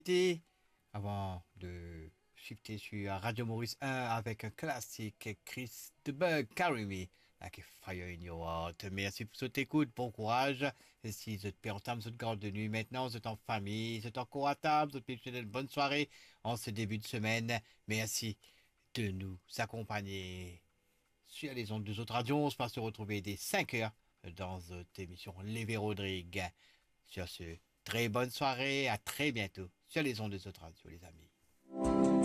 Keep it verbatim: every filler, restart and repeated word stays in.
Été, avant de shifter sur Radio Maurice un avec un classique Chris de Bug, Carry Me, like a fire in your heart. Merci pour cette écoute, bon courage. Et si vous êtes en entame cette garde de nuit, maintenant vous êtes en famille, vous êtes encore à table, vous êtes une bonne soirée en ce début de semaine. Merci de nous accompagner sur les ondes de autres radios. On se passe se retrouver dès cinq heures dans cette émission Lévé Rodrigue. Sur ce, très bonne soirée, à très bientôt sur les ondes de autres radios, les amis.